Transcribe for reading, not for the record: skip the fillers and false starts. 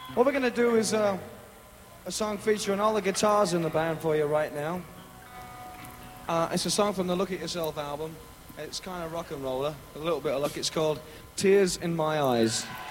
What we're going to do is a song featuring all the guitars in the band for you right now. It's a song from the Look At Yourself album. It's kind of rock and roller, a little bit of luck. It's called Tears in My Eyes.